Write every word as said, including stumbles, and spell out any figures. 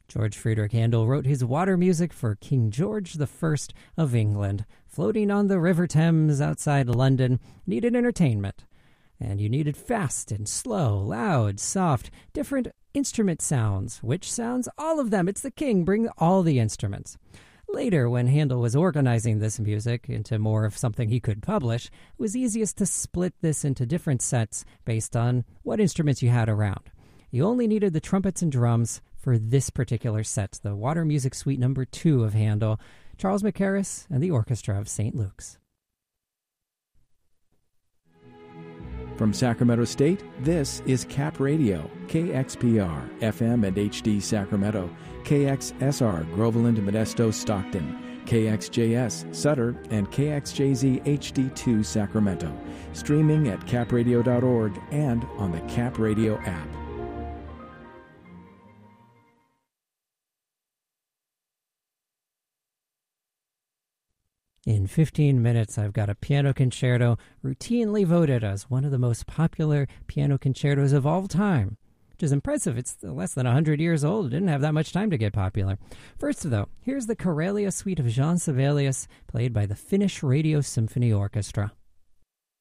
George Friedrich Handel wrote his water music for King George the First of England. Floating on the River Thames outside London, needed entertainment. And you needed fast and slow, loud, soft, different instrument sounds. Which sounds? All of them. It's the king. Bring all the instruments. Later, when Handel was organizing this music into more of something he could publish, it was easiest to split this into different sets based on what instruments you had around. You only needed the trumpets and drums for this particular set, the Water Music Suite number two of Handel, Charles Mackerras and the Orchestra of Saint Luke's. From Sacramento State, this is Cap Radio, K X P R, F M and H D Sacramento, K X S R, Groveland, Modesto, Stockton, K X J S, Sutter, and K X J Z H D two Sacramento. Streaming at cap radio dot org and on the Cap Radio app. In fifteen minutes, I've got a piano concerto routinely voted as one of the most popular piano concertos of all time, which is impressive. It's less than one hundred years old. It didn't have that much time to get popular. First, though, here's the Karelia Suite of Jean Sibelius, played by the Finnish Radio Symphony Orchestra.